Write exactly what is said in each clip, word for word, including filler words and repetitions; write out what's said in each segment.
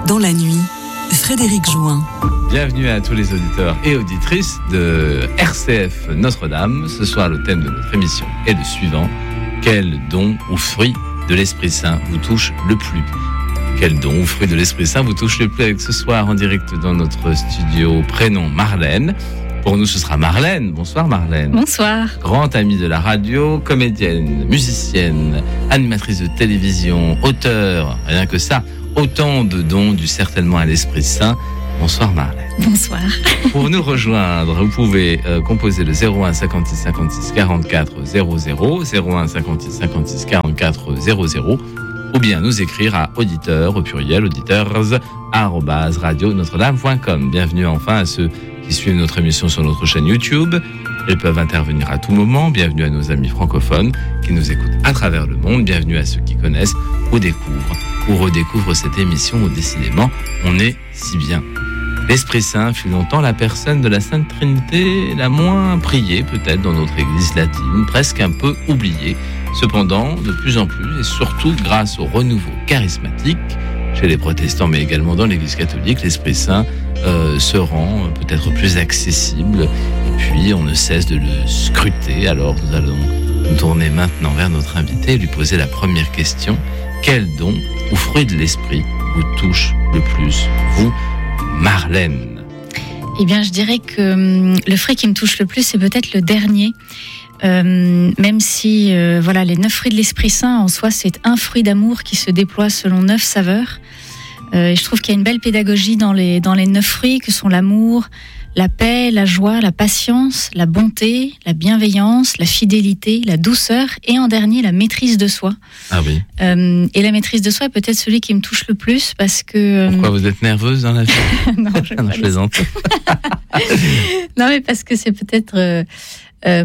Dans la nuit, Frédéric Jouin. Bienvenue à tous les auditeurs et auditrices de R C F Notre-Dame. Ce soir, le thème de notre émission est le suivant. Quel don ou fruit de l'Esprit Saint vous touche le plus ? Quel don ou fruit de l'Esprit Saint vous touche le plus avec ce soir en direct dans notre studio, prénom Marlène. Pour nous, ce sera Marlène. Bonsoir Marlène. Bonsoir. Grande amie de la radio, comédienne, musicienne, animatrice de télévision, auteure, rien que ça. Autant de dons dus certainement à l'Esprit Saint. Bonsoir Marlène. Bonsoir. Pour nous rejoindre, vous pouvez euh, composer le zéro un cinquante-six cinquante-six quarante-quatre zéro zéro, zéro un cinquante-six cinquante-six quarante-quatre zéro zéro, ou bien nous écrire à auditeurs, au pluriel, auditeurs, arobase radio notre-dame point com. Bienvenue enfin à ceux qui suivent notre émission sur notre chaîne YouTube. Ils peuvent intervenir à tout moment. Bienvenue à nos amis francophones qui nous écoutent à travers le monde. Bienvenue à ceux qui connaissent ou découvrent ou redécouvrent cette émission où décidément on est si bien. L'Esprit Saint fut longtemps la personne de la Sainte Trinité la moins priée peut-être dans notre Église latine, presque un peu oubliée. Cependant, de plus en plus, et surtout grâce au renouveau charismatique chez les protestants, mais également dans l'Église catholique, l'Esprit Saint euh, se rend peut-être plus accessible. Et puis, on ne cesse de le scruter. Alors, nous allons nous tourner maintenant vers notre invité et lui poser la première question. Quel don ou fruit de l'Esprit vous touche le plus, vous, Marlène ? Eh bien, je dirais que hum, le fruit qui me touche le plus, c'est peut-être le dernier. Euh, même si euh, voilà, les neuf fruits de l'Esprit Saint en soi, c'est un fruit d'amour qui se déploie selon neuf saveurs. Euh, et je trouve qu'il y a une belle pédagogie dans les, dans les neuf fruits que sont l'amour, la paix, la joie, la patience, la bonté, la bienveillance, la fidélité, la douceur et en dernier la maîtrise de soi. Ah oui. Euh, et la maîtrise de soi est peut-être celui qui me touche le plus parce que... Pourquoi vous êtes nerveuse dans la vie ? Non, je, non, je plaisante. Non, mais parce que c'est peut-être... Euh, Euh,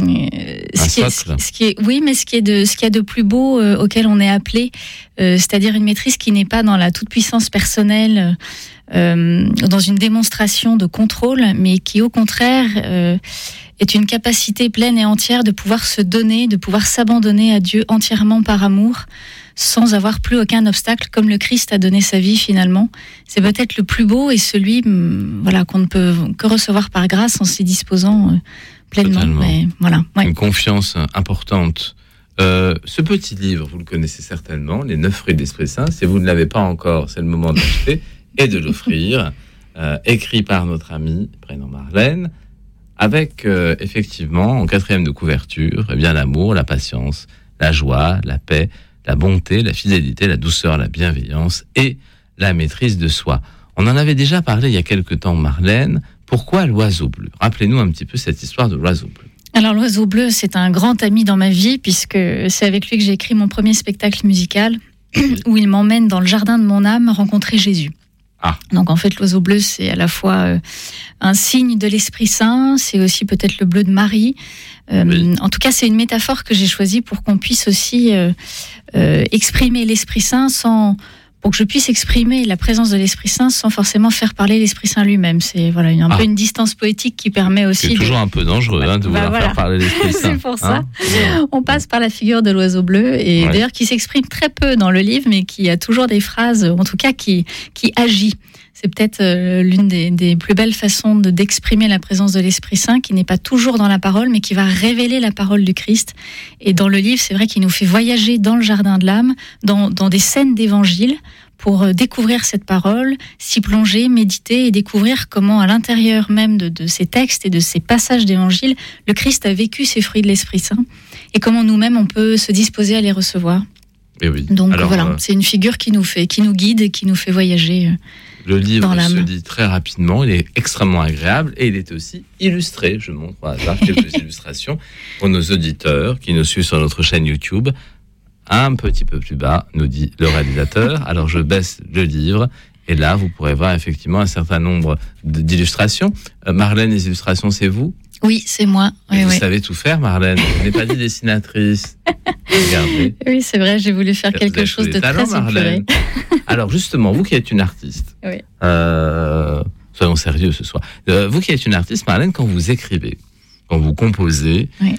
ce, qui est, ce, ce qui est, oui, mais ce qui est de, ce qu'il y a de plus beau euh, auquel on est appelé, euh, c'est-à-dire une maîtrise qui n'est pas dans la toute-puissance personnelle, euh, dans une démonstration de contrôle, mais qui au contraire euh, est une capacité pleine et entière de pouvoir se donner, de pouvoir s'abandonner à Dieu entièrement par amour, sans avoir plus aucun obstacle, comme le Christ a donné sa vie finalement. C'est peut-être le plus beau et celui, voilà, qu'on ne peut que recevoir par grâce en s'y disposant euh, pleinement. Mais voilà, ouais. Une confiance importante. Euh, ce petit livre, vous le connaissez certainement, Les neuf fruits de l'Esprit Saint. Si vous ne l'avez pas encore, c'est le moment de l'acheter et de l'offrir. Euh, écrit par notre amie, prénom Marlène, avec euh, effectivement, en quatrième de couverture, eh bien, l'amour, la patience, la joie, la paix, la bonté, la fidélité, la douceur, la bienveillance et la maîtrise de soi. On en avait déjà parlé il y a quelque temps, Marlène. Pourquoi l'oiseau bleu ? Rappelez-nous un petit peu cette histoire de l'oiseau bleu. Alors l'oiseau bleu, c'est un grand ami dans ma vie puisque c'est avec lui que j'ai écrit mon premier spectacle musical où il m'emmène dans le jardin de mon âme rencontrer Jésus. Ah. Donc en fait l'oiseau bleu, c'est à la fois euh, un signe de l'Esprit Saint, c'est aussi peut-être le bleu de Marie. Euh, oui. En tout cas, c'est une métaphore que j'ai choisie pour qu'on puisse aussi euh, euh, exprimer l'Esprit Saint sans... pour que je puisse exprimer la présence de l'Esprit Saint sans forcément faire parler l'Esprit Saint lui-même. C'est voilà, un ah. peu une distance poétique qui permet aussi... C'est toujours de... un peu dangereux hein, de bah, vouloir voilà. faire parler l'Esprit Saint. C'est pour ça. Hein On passe par la figure de l'oiseau bleu, et ouais. d'ailleurs qui s'exprime très peu dans le livre, mais qui a toujours des phrases, en tout cas qui, qui agit. C'est peut-être euh, l'une des, des plus belles façons de, d'exprimer la présence de l'Esprit Saint, qui n'est pas toujours dans la parole, mais qui va révéler la parole du Christ. Et dans le livre, c'est vrai qu'il nous fait voyager dans le jardin de l'âme, dans, dans des scènes d'évangile, pour découvrir cette parole, s'y plonger, méditer et découvrir comment, à l'intérieur même de, de ces textes et de ces passages d'évangile, le Christ a vécu ces fruits de l'Esprit Saint et comment nous-mêmes on peut se disposer à les recevoir. Et oui. Donc Alors, voilà, euh... c'est une figure qui nous fait, qui nous guide et qui nous fait voyager. Le livre dans l'âme. Se lit très rapidement, il est extrêmement agréable et il est aussi illustré. Je montre au hasard quelques illustrations pour nos auditeurs qui nous suivent sur notre chaîne YouTube. Un petit peu plus bas, nous dit le réalisateur. Alors je baisse le livre et là vous pourrez voir effectivement un certain nombre d'illustrations. Euh, Marlène, les illustrations, c'est vous ? Oui, c'est moi. Oui, vous oui. savez tout faire, Marlène. Vous n'êtes pas dit dessinatrice. Regardez. Oui, c'est vrai, j'ai voulu faire quelque chose de talents, très épuré. Alors justement, vous qui êtes une artiste, oui. euh, soyons sérieux ce soir. Euh, vous qui êtes une artiste, Marlène, quand vous écrivez, quand vous composez, oui.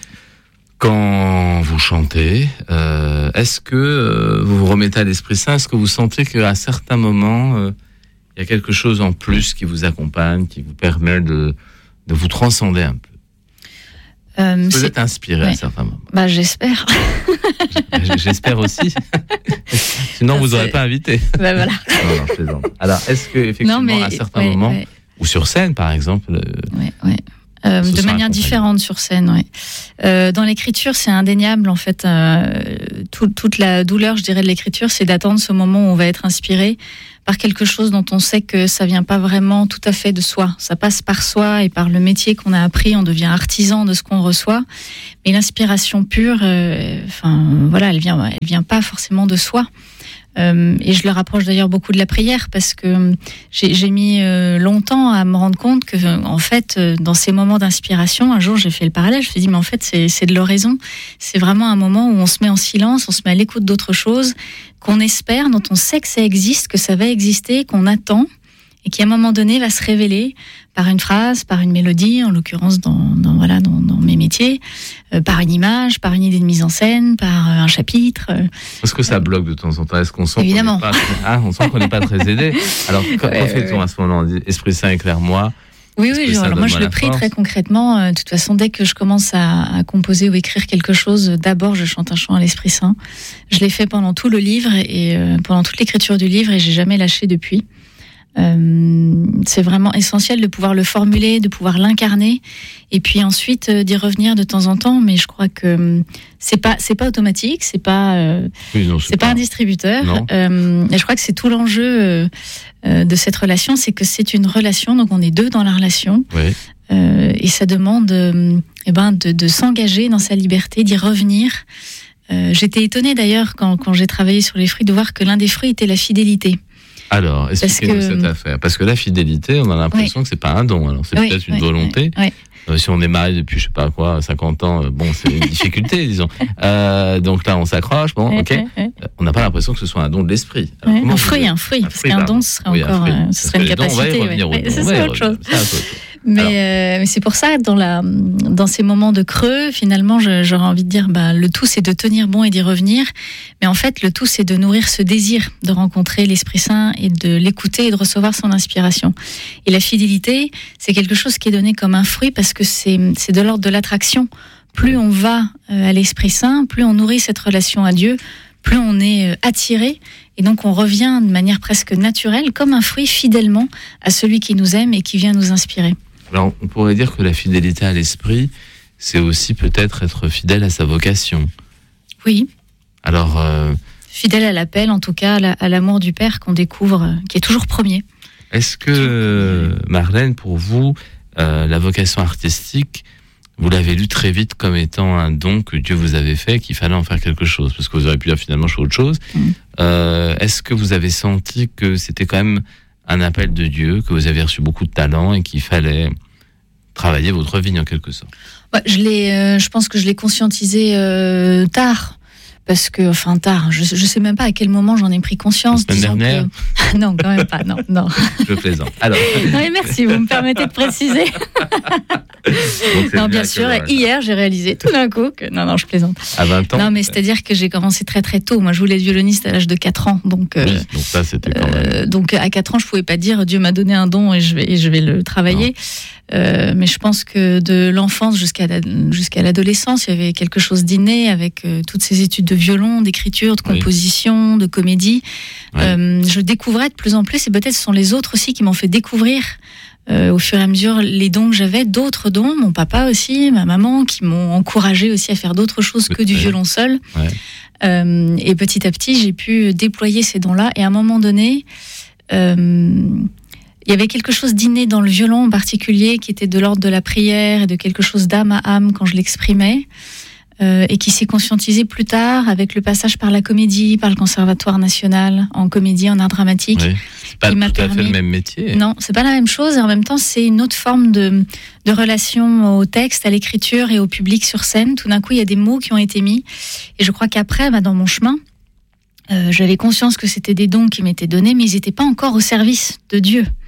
quand vous chantez, euh, est-ce que euh, vous vous remettez à l'Esprit Saint ? Est-ce que vous sentez qu'à certains moments, euh, il y a quelque chose en plus qui vous accompagne, qui vous permet de, de vous transcender un peu. Euh, vous êtes inspiré ouais. à certains moments. Bah, j'espère. J'espère aussi. Sinon, ça, vous n'aurez pas invité. Bah, voilà. Non, non, je plaisante. Alors, est-ce que effectivement, mais, à certains ouais, moments, ouais. ou sur scène, par exemple, ouais, ouais. Euh, de manière différente sur scène, oui. Euh, dans l'écriture, c'est indéniable, en fait. Euh, tout, toute la douleur, je dirais, de l'écriture, c'est d'attendre ce moment où on va être inspiré par quelque chose dont on sait que ça vient pas vraiment tout à fait de soi. Ça passe par soi et par le métier qu'on a appris. On devient artisan de ce qu'on reçoit. Mais l'inspiration pure, euh, enfin, voilà, elle vient, elle vient pas forcément de soi. Euh, et je le rapproche d'ailleurs beaucoup de la prière parce que j'ai, j'ai mis euh, longtemps à me rendre compte que, en fait, euh, dans ces moments d'inspiration, un jour j'ai fait le parallèle, je me suis dit mais en fait c'est, c'est de l'oraison, c'est vraiment un moment où on se met en silence, on se met à l'écoute d'autre chose, qu'on espère, dont on sait que ça existe, que ça va exister, qu'on attend et qui à un moment donné va se révéler par une phrase, par une mélodie, en l'occurrence dans, dans, voilà, dans, dans mes métiers, euh, par une image, par une idée de mise en scène, par euh, un chapitre. Euh, Est-ce que ça bloque de temps en temps ? Est-ce qu'on sent Évidemment. qu'on n'est pas, ah, on sent qu'on n'est pas très aidé ? Alors, quand ouais, fait-on ouais. à ce moment-là ? On dit « Esprit Saint, éclaire-moi ». Oui, oui, genre, alors moi je le prie très concrètement. Euh, de toute façon, dès que je commence à, à composer ou écrire quelque chose, d'abord je chante un chant à l'Esprit Saint. Je l'ai fait pendant tout le livre et euh, pendant toute l'écriture du livre et j'ai jamais lâché depuis. Euh, c'est vraiment essentiel de pouvoir le formuler, de pouvoir l'incarner, et puis ensuite euh, d'y revenir de temps en temps. Mais je crois que euh, c'est pas c'est pas automatique, c'est pas euh, oui, non, c'est, c'est pas, pas un distributeur. Euh, et je crois que c'est tout l'enjeu euh, euh, de cette relation, c'est que c'est une relation, donc on est deux dans la relation, oui. euh, et ça demande euh, eh ben de, de s'engager dans sa liberté, d'y revenir. Euh, j'étais étonnée d'ailleurs quand quand j'ai travaillé sur les fruits de voir que l'un des fruits était la fidélité. Alors, expliquez-nous que... cette affaire. Parce que la fidélité, on a l'impression oui. que c'est pas un don. Alors, c'est oui, peut-être une oui, volonté. Oui, oui. Euh, si on est marié depuis, je sais pas quoi, cinquante ans, euh, bon, c'est une difficulté, disons. Euh, donc là, on s'accroche, bon, oui, ok. Oui, oui. Euh, on n'a pas l'impression que ce soit un don de l'esprit. Alors, oui, un fruit, un fruit. Parce qu'un don, ce serait oui, encore, euh, ce serait une capacité. On va y revenir oui. au don. C'est ça, autre chose. Mais, euh, mais c'est pour ça, dans, la, dans ces moments de creux, finalement, je, j'aurais envie de dire, bah, le tout, c'est de tenir bon et d'y revenir. Mais en fait, le tout, c'est de nourrir ce désir de rencontrer l'Esprit Saint et de l'écouter et de recevoir son inspiration. Et la fidélité, c'est quelque chose qui est donné comme un fruit parce que c'est, c'est de l'ordre de l'attraction. Plus on va à l'Esprit Saint, plus on nourrit cette relation à Dieu, plus on est attiré. Et donc, on revient de manière presque naturelle, comme un fruit, fidèlement à celui qui nous aime et qui vient nous inspirer. Alors, on pourrait dire que la fidélité à l'esprit, c'est aussi peut-être être fidèle à sa vocation. Oui. Alors, euh... fidèle à l'appel, en tout cas, à l'amour du Père qu'on découvre, qui est toujours premier. Est-ce que, Marlène, pour vous, euh, la vocation artistique, vous l'avez lu très vite comme étant un don que Dieu vous avait fait, qu'il fallait en faire quelque chose, parce que vous auriez pu dire finalement je fais autre chose. Mmh. Euh, est-ce que vous avez senti que c'était quand même un appel de Dieu, que vous avez reçu beaucoup de talent et qu'il fallait travailler votre vie en quelque sorte? Ouais, je l'ai, euh, je pense que je l'ai conscientisé euh, tard. Parce que, enfin, tard, je ne sais même pas à quel moment j'en ai pris conscience. La semaine dernière que... Non, quand même pas, non, non. Je plaisante. Alors. Non, mais merci, vous me permettez de préciser. Donc, non, bien sûr, que... hier, j'ai réalisé tout d'un coup que... Non, non, je plaisante. À vingt ans? Non, mais c'est-à-dire que j'ai commencé très, très tôt. Moi, je voulais être violoniste à l'âge de quatre ans. Donc, euh, oui, donc ça, c'était quand même... Euh, donc, à quatre ans, je ne pouvais pas dire Dieu m'a donné un don et je vais, et je vais le travailler. Euh, mais je pense que de l'enfance jusqu'à, la, jusqu'à l'adolescence, il y avait quelque chose d'inné avec euh, toutes ces études de violon, d'écriture, de composition, oui. de comédie. Oui. Euh, je découvrais de plus en plus, et peut-être ce sont les autres aussi qui m'ont fait découvrir euh, au fur et à mesure les dons que j'avais, d'autres dons, mon papa aussi, ma maman, qui m'ont encouragé aussi à faire d'autres choses que du oui. violon seul. Oui. Euh, et petit à petit, j'ai pu déployer ces dons-là. Et à un moment donné... Euh, il y avait quelque chose d'inné dans le violon en particulier qui était de l'ordre de la prière et de quelque chose d'âme à âme quand je l'exprimais euh, et qui s'est conscientisé plus tard avec le passage par la comédie, par le Conservatoire national en comédie, en art dramatique. Oui, c'est pas tout à permis... fait le même métier. Non, c'est pas la même chose et en même temps c'est une autre forme de, de relation au texte, à l'écriture et au public sur scène. Tout d'un coup il y a des mots qui ont été mis et je crois qu'après, bah, dans mon chemin, Euh, j'avais conscience que c'était des dons qui m'étaient donnés, mais ils n'étaient pas encore au service de Dieu.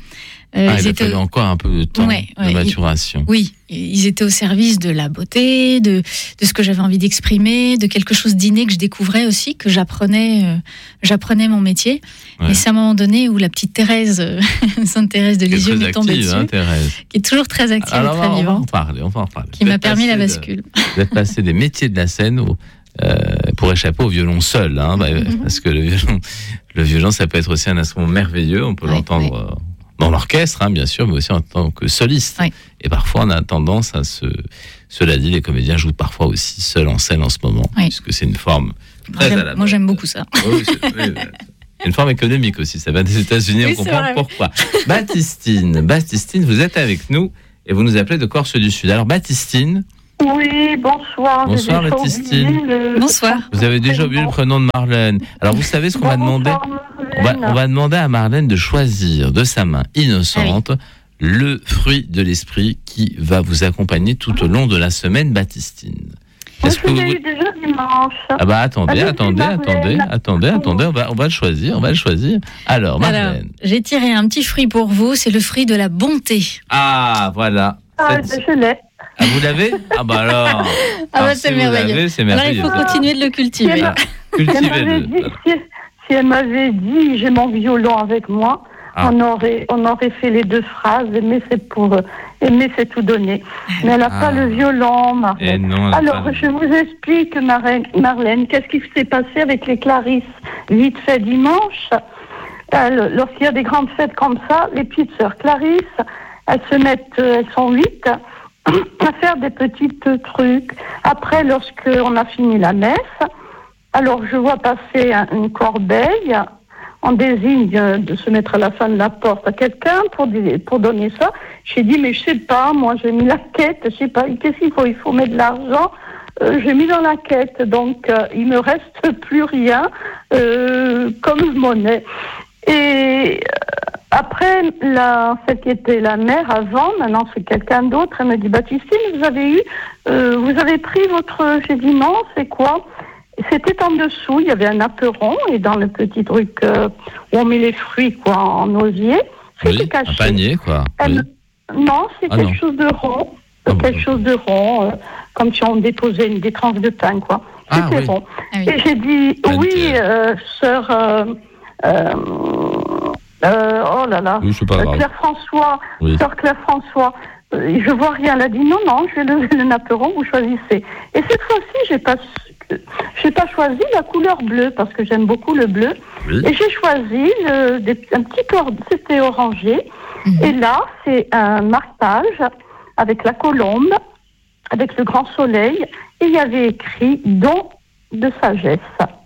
Euh, ah, il a fallu au... encore un peu de temps ouais, de ouais, maturation. Ils, oui, ils étaient au service de la beauté, de, de ce que j'avais envie d'exprimer, de quelque chose d'inné que je découvrais aussi, que j'apprenais, euh, j'apprenais mon métier. Ouais. Et c'est à un moment donné où la petite Thérèse, euh, Sainte Thérèse de Lisieux m'est tombée dessus, hein, Thérèse. Qui est toujours très active Alors, et très on vivante. On va en parler, on va en parler. Qui m'a permis la bascule. De, vous êtes passé des métiers de la scène au, euh, pour échapper au violon seul, hein, bah, mm-hmm. parce que le violon, le violon, ça peut être aussi un instrument merveilleux, on peut ouais, l'entendre... Ouais. Euh, dans l'orchestre, hein, bien sûr, mais aussi en tant que soliste. Oui. Et parfois, on a tendance à se... Cela dit, les comédiens jouent parfois aussi seuls en scène en ce moment, oui. puisque c'est une forme très moi, à la Moi, j'aime beaucoup ça. Oui, c'est, oui, une forme économique aussi. Ça vient des États-Unis, oui, on comprend vrai. pourquoi. Baptistine, Baptistine, vous êtes avec nous et vous nous appelez de Corse du Sud. Alors, Baptistine... Oui, bonsoir. Bonsoir, Baptistine. Le... Bonsoir. Vous avez déjà oublié le prénom de Marlène. Alors, vous savez ce qu'on bonsoir, va demander on va, on va demander à Marlène de choisir de sa main innocente ah oui. le fruit de l'esprit qui va vous accompagner tout au long de la semaine, Baptistine. Est-ce que vous... eu déjà dimanche. Ah bah attendez, ah, attendez, attendez, attendez, attendez, on va, on va le choisir, on va le choisir. Alors, Marlène. Alors, j'ai tiré un petit fruit pour vous, c'est le fruit de la bonté. Ah, voilà. Ah, Cette... je l'ai. Ah, vous l'avez ? Ah bah alors. Ah bah c'est, si merveilleux. c'est merveilleux. Alors il faut continuer de le cultiver. Ah, Cultivez-le. Si, si, si elle m'avait dit j'ai mon violon avec moi, ah. on aurait on aurait fait les deux phrases. Aimer c'est pour aimer c'est tout donner. Mais elle n'a ah. pas le violon, Marlène. Non, alors pas... je vous explique, Marlène, qu'est-ce qui s'est passé avec les Clarisses vite fait dimanche. Elle, lorsqu'il y a des grandes fêtes comme ça, les petites sœurs Clarisse, elles se mettent, elles sont huit. à faire des petits trucs. Après, lorsqu'on a fini la messe, alors je vois passer un, une corbeille, on désigne de se mettre à la fin de la porte à quelqu'un pour, pour donner ça. J'ai dit, mais je sais pas, moi j'ai mis la quête, je sais pas, qu'est-ce qu'il faut ? Il faut mettre de l'argent. Euh, j'ai mis dans la quête, donc euh, il me reste plus rien euh, comme monnaie. Et euh, après, la, celle qui était la mère avant, maintenant c'est quelqu'un d'autre, elle me dit, Baptistine, vous avez eu, euh, vous avez pris votre, j'ai dit non, c'est quoi ? C'était en dessous, il y avait un apéron, et dans le petit truc euh, où on met les fruits, quoi, en osier, c'était oui, caché. Un panier, quoi. Elle, oui. Non, c'est ah quelque non. chose de rond, oh, quelque bon. chose de rond, euh, comme si on déposait une, des tranches de pain, quoi. Ah, c'était oui. rond. Ah, oui. Et j'ai dit, Panier. oui, euh, sœur... Euh, euh, Euh, oh là là, oui, euh, Claire François, oui. sœur Claire François, euh, je vois rien. Elle a dit non, non, je vais lever le napperon, vous choisissez. Et cette fois-ci, j'ai pas, j'ai pas choisi la couleur bleue parce que j'aime beaucoup le bleu. Oui. Et j'ai choisi le, des, un petit or, c'était orangé. Mm-hmm. Et là, c'est un marquage avec la colombe, avec le grand soleil. Et il y avait écrit don de sagesse.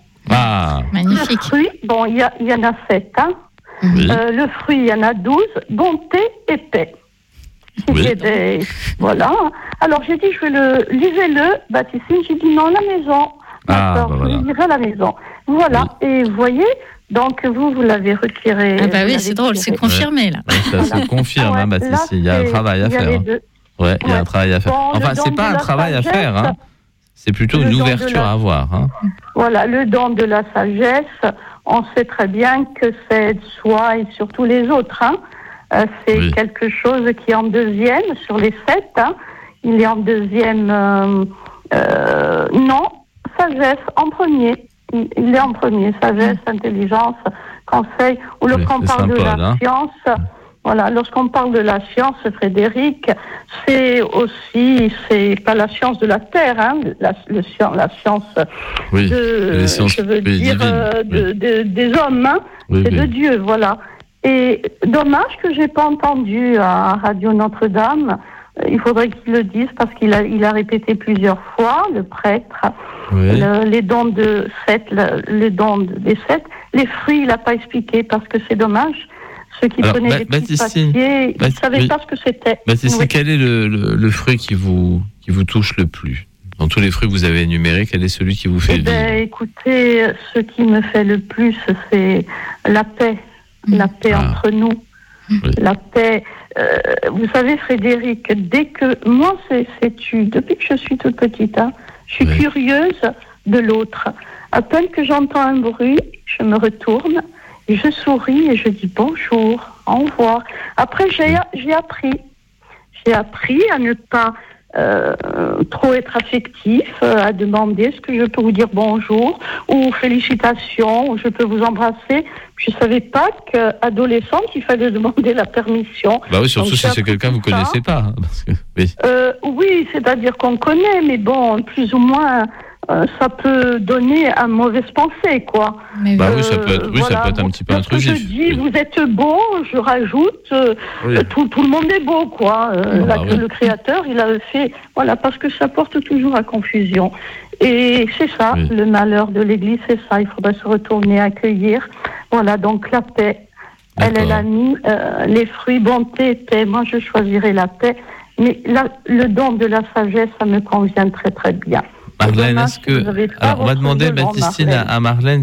Ah, magnifique. Le fruit, bon, il y, a, il y en a sept, hein. Oui. Euh, le fruit, il y en a douze, bonté et paix. Oui. Des... Voilà. Alors j'ai dit, je vais le... Lisez-le, Baptistine. J'ai dit non, la maison. Ah, D'accord, bah voilà. Je lirai à la maison. Voilà. Oui. Et vous voyez, donc vous, vous l'avez retiré. Ah bah oui, c'est drôle, c'est confirmé, là. Ouais, ça voilà. se confirme, hein, Baptistine. Il y a un travail à faire. Hein. Ouais, il y a un travail à faire. Bon, enfin, c'est pas un travail à faire, hein. C'est plutôt une ouverture la... à avoir. Hein. Voilà, le don de la sagesse. On sait très bien que c'est soi et surtout les autres. Hein. Euh, c'est oui. quelque chose qui est en deuxième sur les sept. Hein. Il est en deuxième. Euh, euh, non, sagesse en premier. Il, il est en premier. Sagesse, mmh. intelligence, conseil. Ou lorsqu'on oui, parle de la hein. science. Voilà, lorsqu'on parle de la science, Frédéric, c'est aussi, c'est pas la science de la terre, hein, la, le, la science oui, de, sciences je veux dire, euh, de, oui. de, des hommes, hein, oui, c'est oui. de Dieu, voilà. Et dommage que j'ai pas entendu à Radio Notre-Dame. Il faudrait qu'il le dise parce qu'il a, il a répété plusieurs fois, le prêtre, oui. le, les dons de sept, le, les dons des sept. Les fruits, il n'a pas expliqué parce que c'est dommage. Ceux qui Alors, prenaient ba- des petits Baptistine, papiers, ils ne savaient oui. pas ce que c'était. Baptistine, oui. quel est le, le, le fruit qui vous, qui vous touche le plus ? Dans tous les fruits que vous avez énumérés, quel est celui qui vous fait eh vivre ? ben, écoutez, ce qui me fait le plus, c'est la paix. Mmh. La paix ah. entre nous. Oui. La paix. Euh, vous savez, Frédéric, dès que... Moi, c'est, c'est tu. Depuis que je suis toute petite, hein, je suis oui. curieuse de l'autre. À peine que j'entends un bruit, je me retourne. je souris et je dis bonjour, au revoir. Après, j'ai, j'ai appris. J'ai appris à ne pas euh, trop être affectif, euh, à demander est-ce que je peux vous dire bonjour ou félicitations, ou je peux vous embrasser. Je ne savais pas qu'adolescente, il fallait demander la permission. Bah oui, surtout Donc, si c'est quelqu'un que vous ne connaissez pas. Parce que, oui. Euh, oui, c'est-à-dire qu'on connaît, mais bon, plus ou moins, euh, ça peut donner un mauvaise pensée, quoi. Mais bah euh, oui, ça peut être, oui, voilà, ça peut être un petit peu intrusif. Je dis, oui. vous êtes beau, je rajoute, euh, oui. tout, tout le monde est beau, quoi. Euh, ah, là, oui. Le créateur, il a fait, voilà, parce que ça porte toujours à confusion. Et c'est ça, oui. le malheur de l'Église, c'est ça. Il faudrait se retourner, accueillir. Voilà, donc la paix. D'accord. Elle, elle a mis euh, les fruits, bonté, paix. Moi, je choisirais la paix. Mais la, le don de la sagesse, ça me convient très, très bien. Marlène, est-ce que... Alors, on va demander, Baptistine, à Marlène,